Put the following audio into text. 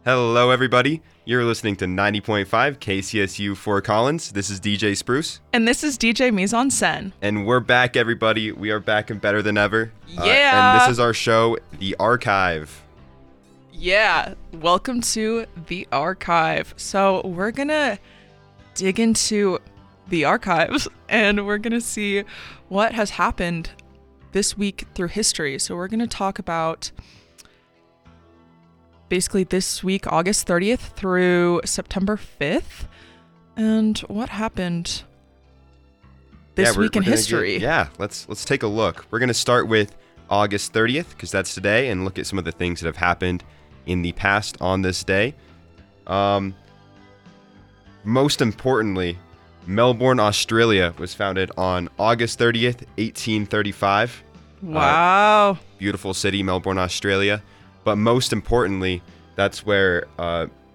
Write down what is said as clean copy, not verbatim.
Hello, everybody. You're listening to 90.5 KCSU Fort Collins. This is DJ Spruce. And this is DJ Mise en Scène. And we're back, everybody. We are back and better than ever. Yeah. And this is our show, The Archive. Yeah. Welcome to The Archive. So we're going to dig into the archives and we're going to see what has happened this week through history. So we're going to talk about basically this week, August 30th through September 5th, and what happened this week in history. Let's take a look. We're going to start with August 30th, because that's today, and look at some of the things that have happened in the past on this day. Most importantly, Melbourne, Australia was founded on August 30th, 1835. Wow. Beautiful city, Melbourne, Australia. But most importantly, that's where